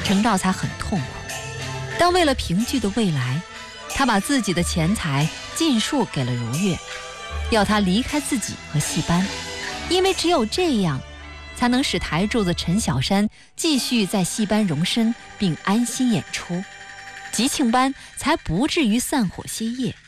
程兆才很痛苦。但为了评剧的未来，他把自己的钱财尽数给了如月，要他离开自己和戏班，因为只有这样，才能使台柱子陈小山继续在戏班容身并安心演出，吉庆班才不至于散伙歇业。